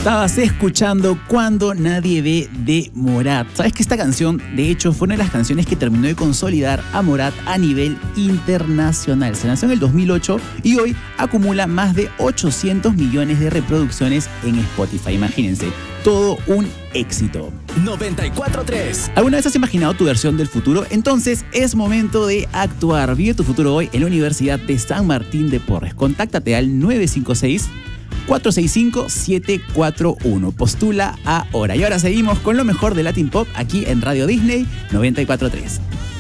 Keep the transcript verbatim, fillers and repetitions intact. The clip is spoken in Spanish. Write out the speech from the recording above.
Estabas escuchando Cuando Nadie Ve de Morat. ¿Sabes que esta canción, de hecho, fue una de las canciones que terminó de consolidar a Morat a nivel internacional? Se lanzó en el dos mil ocho y hoy acumula más de ochocientos millones de reproducciones en Spotify. Imagínense, todo un éxito. noventa y cuatro tres. ¿Alguna vez has imaginado tu versión del futuro? Entonces es momento de actuar. Vive tu futuro hoy en la Universidad de San Martín de Porres. Contáctate al nueve cinco seis, cuatro seis cinco, siete cuatro uno. Postula ahora. Y ahora seguimos con lo mejor de Latin Pop aquí en Radio Disney noventa y cuatro tres.